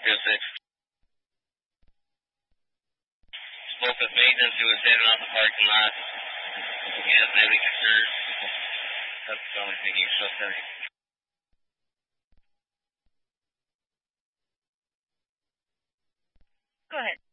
06. Spoke with maintenance who was heading off the parking lot. He hasn't had any concerns. That's the only thing he's so sorry. Go ahead.